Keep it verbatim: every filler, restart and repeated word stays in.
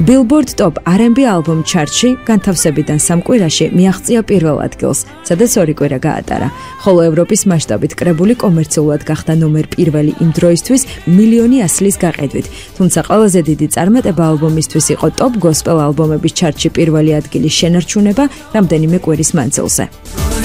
Billboard Top R and B ალბომ ჩარტში განთავსებიდან სამ კვირაში მიაღწია პირველ ადგილს, სადაც ორი კვირა გაატარა, ხოლო ევროპის მასშტაბით კრებული კომერციულად გახდა ნომერ პირველი იმ დროისთვის მილიონი ასლის გაყიდვით, თუმცა ყველაზე დიდი წარმატება ალბომისთვის იყო Top Gospel ალბომების ჩარტში პირველი ადგილის შენარჩუნება რამდენიმე კვირის მანძილზე.